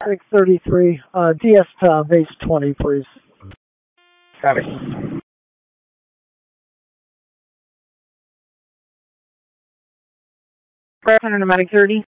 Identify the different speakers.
Speaker 1: Medic 33, DS to base 20, please.
Speaker 2: Copy.
Speaker 3: Center to Medic 30.